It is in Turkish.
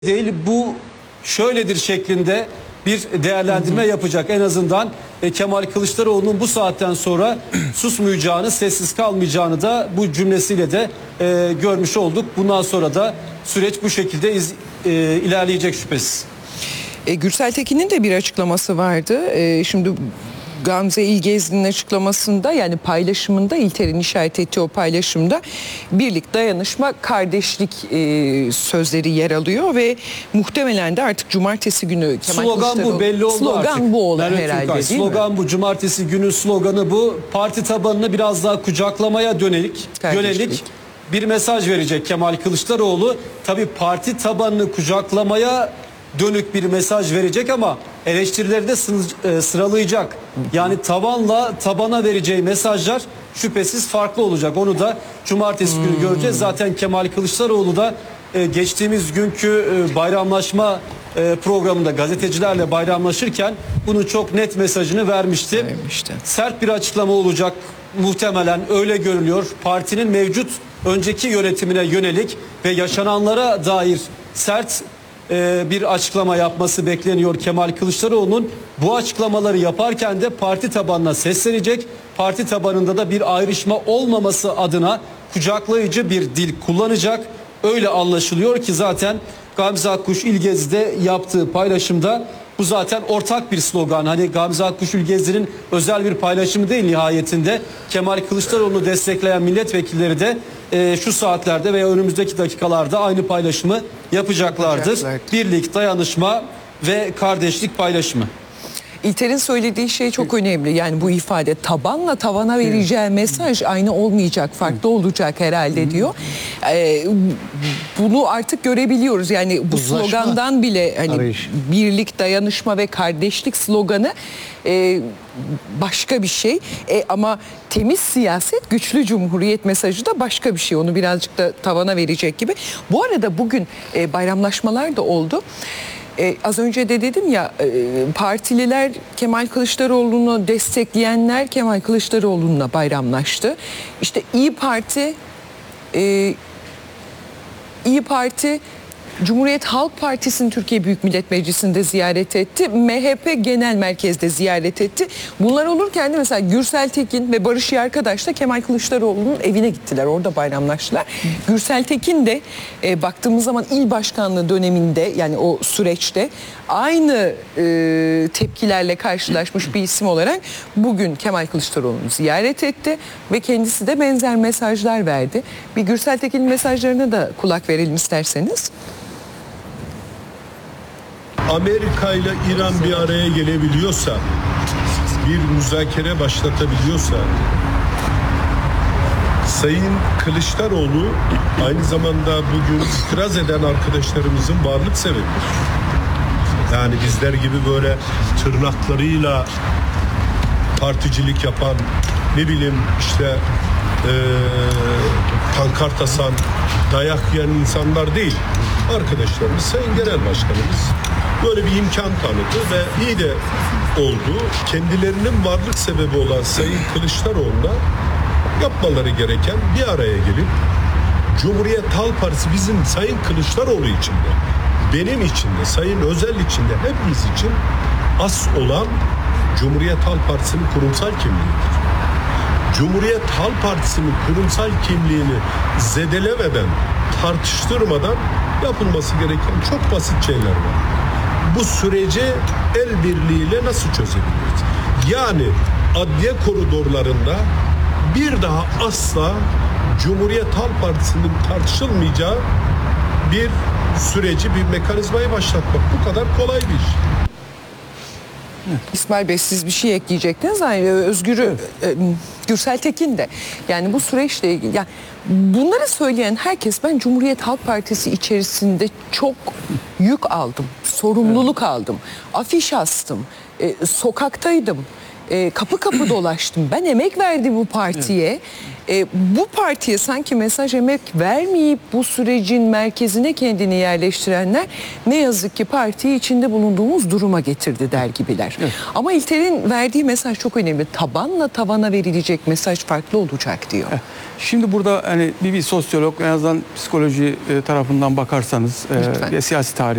değil, bu şöyledir şeklinde bir değerlendirme yapacak. En azından Kemal Kılıçdaroğlu'nun bu saatten sonra susmayacağını, sessiz kalmayacağını da bu cümlesiyle de görmüş olduk. Bundan sonra da süreç bu şekilde ilerleyecek şüphesiz. Gürsel Tekin'in de bir açıklaması vardı. Şimdi Gamze İlgezdi'nin açıklamasında, yani paylaşımında, İlter'in işaret ettiği o paylaşımda birlik, dayanışma, kardeşlik sözleri yer alıyor ve muhtemelen de artık cumartesi günü Kemal slogan bu, belli oldu slogan artık. Bu olur herhalde, değil slogan mi? Bu, cumartesi günü sloganı bu. Parti tabanını biraz daha kucaklamaya yönelik bir mesaj verecek Kemal Kılıçdaroğlu. Tabii parti tabanını kucaklamaya dönük bir mesaj verecek ama eleştirileri de sıralayacak. Yani tabanla tabana vereceği mesajlar şüphesiz farklı olacak. Onu da cumartesi günü göreceğiz. Zaten Kemal Kılıçdaroğlu da geçtiğimiz günkü bayramlaşma programında gazetecilerle bayramlaşırken bunun çok net mesajını vermişti. Sert bir açıklama olacak muhtemelen, öyle görülüyor. Partinin mevcut önceki yönetimine yönelik ve yaşananlara dair sert bir açıklama yapması bekleniyor Kemal Kılıçdaroğlu'nun. Bu açıklamaları yaparken de parti tabanına seslenecek. Parti tabanında da bir ayrışma olmaması adına kucaklayıcı bir dil kullanacak. Öyle anlaşılıyor ki zaten Gamze Akkuş İlgezdi'de yaptığı paylaşımda bu zaten ortak bir slogan. Hani Gamze Akkuş İlgezdi'nin özel bir paylaşımı değil nihayetinde. Kemal Kılıçdaroğlu'nu destekleyen milletvekilleri de şu saatlerde veya önümüzdeki dakikalarda aynı paylaşımı yapacaklardır. Birlik, dayanışma ve kardeşlik paylaşımı. İlter'in söylediği şey çok önemli. Yani bu ifade, tabanla tavana vereceği mesaj aynı olmayacak, farklı olacak herhalde diyor. Bunu artık görebiliyoruz. Yani bu slogandan bile hani birlik, dayanışma ve kardeşlik sloganı başka bir şey. Ama temiz siyaset, güçlü cumhuriyet mesajı da başka bir şey. Onu birazcık da tavana verecek gibi. Bu arada bugün bayramlaşmalar da oldu. Az önce de dedim ya, partililer Kemal Kılıçdaroğlu'nu destekleyenler Kemal Kılıçdaroğlu'na bayramlaştı. İşte İyi Parti Cumhuriyet Halk Partisi'nin Türkiye Büyük Millet Meclisi'nde ziyaret etti. MHP Genel Merkez'de ziyaret etti. Bunlar olurken de mesela Gürsel Tekin ve Barış Yarkadaş da Kemal Kılıçdaroğlu'nun evine gittiler. Orada bayramlaştılar. Gürsel Tekin de baktığımız zaman il başkanlığı döneminde, yani o süreçte aynı tepkilerle karşılaşmış bir isim olarak bugün Kemal Kılıçdaroğlu'nu ziyaret etti ve kendisi de benzer mesajlar verdi. Bir Gürsel Tekin'in mesajlarına da kulak verelim isterseniz. Amerika ile İran bir araya gelebiliyorsa, bir müzakere başlatabiliyorsa, Sayın Kılıçdaroğlu aynı zamanda bugün itiraz eden arkadaşlarımızın varlık sebebidir. Yani bizler gibi böyle tırnaklarıyla particilik yapan, ne bileyim işte pankart asan, dayak yiyen insanlar değil. Arkadaşlarımız, Sayın Genel Başkanımız böyle bir imkan tanıdı ve iyi de oldu. Kendilerinin varlık sebebi olan Sayın Kılıçdaroğlu'na yapmaları gereken bir araya gelip Cumhuriyet Halk Partisi bizim Sayın Kılıçdaroğlu için de, benim için de, Sayın Özel için de, hepimiz için as olan Cumhuriyet Halk Partisi'nin kurumsal kimliğidir. Cumhuriyet Halk Partisi'nin kurumsal kimliğini zedelemeden, tartıştırmadan yapılması gereken çok basit şeyler var. Bu süreci el birliğiyle nasıl çözebiliriz? Yani adliye koridorlarında bir daha asla Cumhuriyet Halk Partisi'nin tartışılmayacağı bir süreci, bir mekanizmayı başlatmak bu kadar kolay bir iş. İsmail Bey, siz bir şey ekleyecektiniz. Yani Gürsel Tekin de, yani bu süreçle ilgili, yani bunları söyleyen herkes, ben Cumhuriyet Halk Partisi içerisinde çok yük aldım, sorumluluk aldım, afiş astım, sokaktaydım, kapı kapı dolaştım. Ben emek verdim bu partiye. Bu partiye sanki mesaj emek vermeyip bu sürecin merkezine kendini yerleştirenler ne yazık ki partiyi içinde bulunduğumuz duruma getirdi der gibiler. Evet. Ama İlter'in verdiği mesaj çok önemli. Tabanla tavana verilecek mesaj farklı olacak diyor. Şimdi burada hani bir sosyolog, en azından psikoloji tarafından bakarsanız ve siyasi tarih